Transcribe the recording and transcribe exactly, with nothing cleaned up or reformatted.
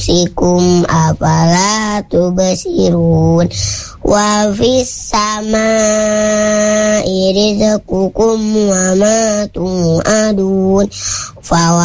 أنفسكم أفلا تبصرون وفي السماء رزقكم وما توعدون